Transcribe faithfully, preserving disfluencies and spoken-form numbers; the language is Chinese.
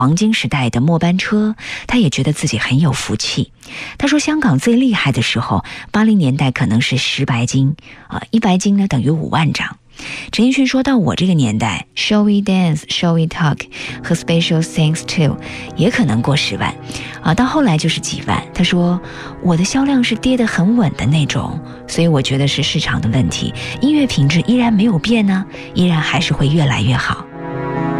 黄金时代的末班车，他也觉得自己很有福气。他说香港最厉害的时候，八零年代可能是十白金啊，一白金呢等于五万张。陈奕迅说到我这个年代 Shall we dance, shall we talk 和 Special Thanks to 也可能过十万啊，到后来就是几万。他说我的销量是跌得很稳的那种，所以我觉得是市场的问题，音乐品质依然没有变呢，依然还是会越来越好。